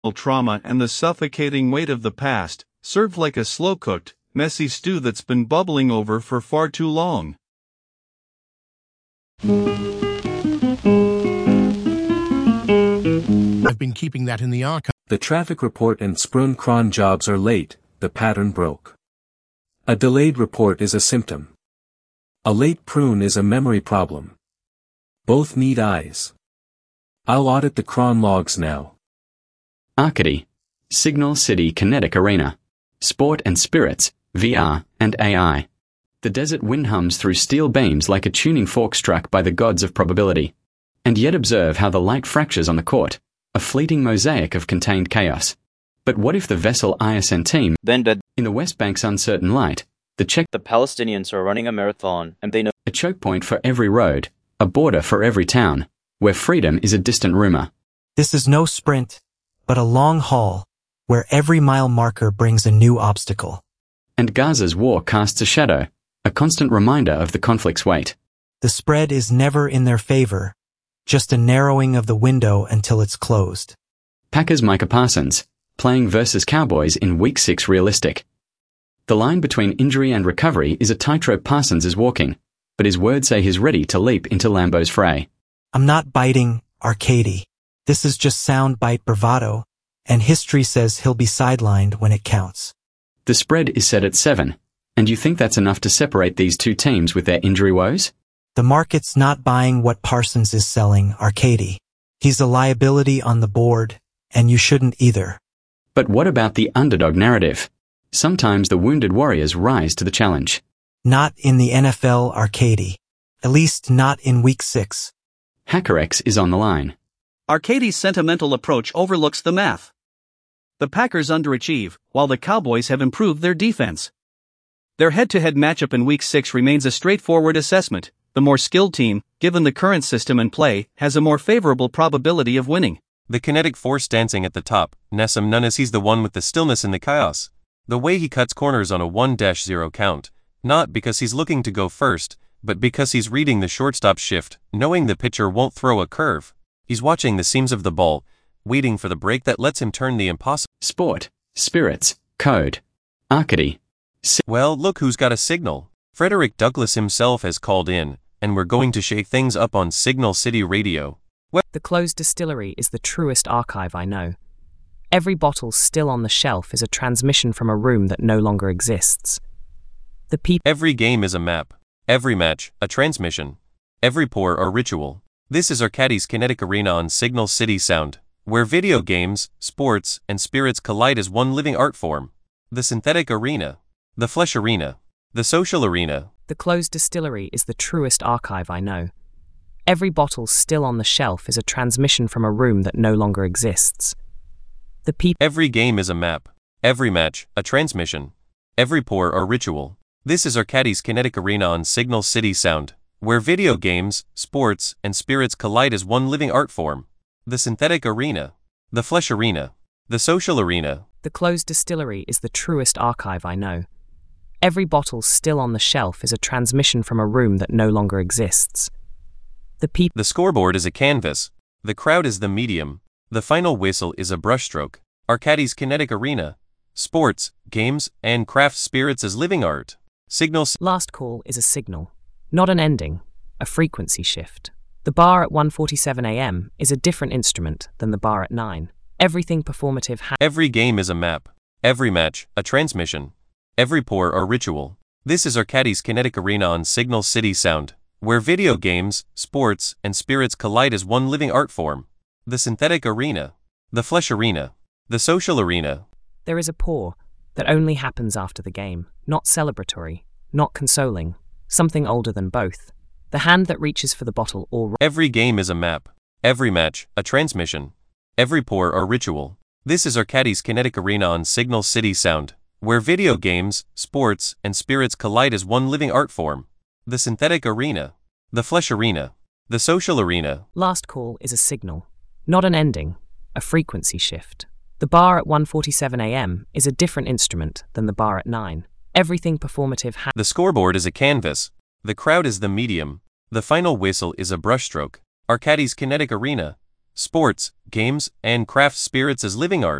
trauma and the suffocating weight of the past, served like a slow-cooked, messy stew that's been bubbling over for far too long. I've been keeping that in the archive. The traffic report and sprung cron jobs are late, the pattern broke. A delayed report is a symptom. A late prune is a memory problem. Both need eyes. I'll audit the cron logs now. Arcady, Signal City Kinetic Arena, Sport and Spirits, VR and AI. The desert wind hums through steel beams like a tuning fork struck by the gods of probability. And yet observe how the light fractures on the court, a fleeting mosaic of contained chaos. But what if the Vessel ISN team, then dead in the West Bank's uncertain light, the Palestinians are running a marathon, and they know a choke point for every road, a border for every town, where freedom is a distant rumor. This is no sprint, but a long haul, where every mile marker brings a new obstacle. And Gaza's war casts a shadow, a constant reminder of the conflict's weight. The spread is never in their favor, just a narrowing of the window until it's closed. Packers' Micah Parsons, playing versus Cowboys in Week 6 realistic. The line between injury and recovery is a tightrope Parsons is walking, but his words say he's ready to leap into Lambeau's fray. I'm not biting Arcady. This is just soundbite bravado, and history says he'll be sidelined when it counts. The spread is set at 7, and you think that's enough to separate these two teams with their injury woes? The market's not buying what Parsons is selling, Arcady. He's a liability on the board, and you shouldn't either. But what about the underdog narrative? Sometimes the wounded warriors rise to the challenge. Not in the NFL, Arcady. At least not in Week 6. HackerX is on the line. Arcady's sentimental approach overlooks the math. The Packers underachieve, while the Cowboys have improved their defense. Their head-to-head matchup in Week 6 remains a straightforward assessment. The more skilled team, given the current system in play, has a more favorable probability of winning. The kinetic force dancing at the top, Nessim Nunes, he's the one with the stillness in the chaos. The way he cuts corners on a 1-0 count, not because he's looking to go first, but because he's reading the shortstop shift, knowing the pitcher won't throw a curve. He's watching the seams of the ball, waiting for the break that lets him turn the impossible. Sport, Spirits, Code, Arcady. Well, look who's got a signal. Frederick Douglass himself has called in, and we're going to shake things up on Signal City Radio. The closed distillery is the truest archive I know. Every bottle still on the shelf is a transmission from a room that no longer exists. Every game is a map. Every match, a transmission. Every pour, a ritual. This is Arcady's Kinetic Arena on Signal City Sound, where video games, sports, and spirits collide as one living art form. The synthetic arena. The flesh arena. The social arena. The closed distillery is the truest archive I know. Every bottle still on the shelf is a transmission from a room that no longer exists. Every game is a map. Every match, a transmission. Every pour, a ritual. This is Arcady's Kinetic Arena on Signal City Sound, where video games, sports, and spirits collide as one living art form. The synthetic arena. The flesh arena. The social arena. The closed distillery is the truest archive I know. Every bottle still on the shelf is a transmission from a room that no longer exists. The scoreboard is a canvas. The crowd is the medium. The final whistle is a brushstroke. Arcady's Kinetic Arena. Sports, games, and craft spirits as living art. Signals. Last call is a signal, not an ending, a frequency shift. The bar at 1:47 a.m. is a different instrument than the bar at 9. Everything performative Every game is a map. Every match, a transmission. Every pour, a ritual. This is Arcady's Kinetic Arena on Signal City Sound, where video games, sports, and spirits collide as one living art form. The synthetic arena. The flesh arena. The social arena. There is a pour that only happens after the game, not celebratory, not consoling, something older than both. The hand that reaches for the bottle or... Every game is a map. Every match, a transmission. Every pour, a ritual. This is Arcady's Kinetic Arena on Signal City Sound, where video games, sports, and spirits collide as one living art form. The synthetic arena. The flesh arena. The social arena. Last call is a signal, not an ending, a frequency shift. The bar at 1:47 a.m. is a different instrument than the bar at 9. Everything performative The scoreboard is a canvas. The crowd is the medium. The final whistle is a brushstroke. Arcady's Kinetic Arena. Sports, games, and craft spirits as living art.